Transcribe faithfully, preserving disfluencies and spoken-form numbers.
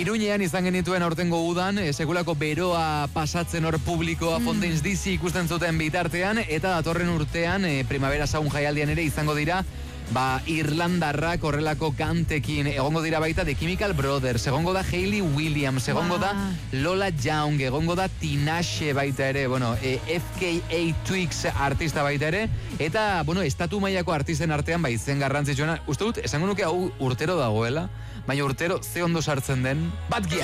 Iruñean izan genituen aurtengo udan, e, sekulako beroa pasatzen hor publikoa mm. Fontaines D C ikusten zuten bitartean, eta datorren urtean, e, Primavera Sound jaialdian ere izango dira, ba, Irlandarrak horrelako kantekin, egongo dira baita The Chemical Brothers, egongo da Hayley Williams, egongo da Lola Young, egongo da Tinashe baita ere, bueno, e, F K A Twigs artista baita ere, eta, bueno, estatu mailako artisten artean, ba, izen garrantzitsuena, uste dut, esango nuke hau urtero dagoela, baina urtero ze ondo sartzen den, Bad Gyal.